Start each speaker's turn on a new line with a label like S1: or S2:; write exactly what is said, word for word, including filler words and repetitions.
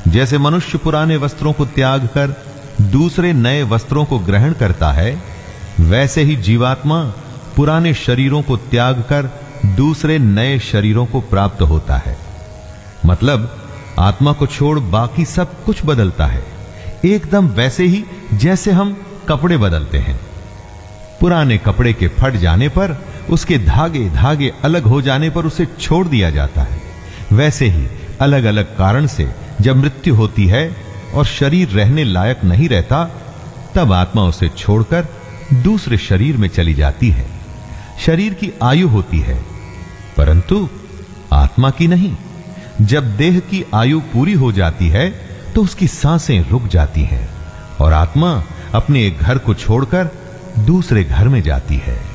S1: जैसे मनुष्य पुराने वस्त्रों को त्याग कर दूसरे नए वस्त्रों को ग्रहण करता है, वैसे ही जीवात्मा पुराने शरीरों को त्याग कर दूसरे नए शरीरों को प्राप्त होता है। मतलब आत्मा को छोड़ बाकी सब कुछ बदलता है, एकदम वैसे ही जैसे हम कपड़े बदलते हैं। पुराने कपड़े के फट जाने पर, उसके धागे धागे अलग हो जाने पर उसे छोड़ दिया जाता है। वैसे ही अलग अलग कारण से जब मृत्यु होती है और शरीर रहने लायक नहीं रहता, तब आत्मा उसे छोड़कर दूसरे शरीर में चली जाती है। शरीर की आयु होती है, परंतु आत्मा की नहीं। जब देह की आयु पूरी हो जाती है तो उसकी सांसें रुक जाती हैं और आत्मा अपने एक घर को छोड़कर दूसरे घर में जाती है।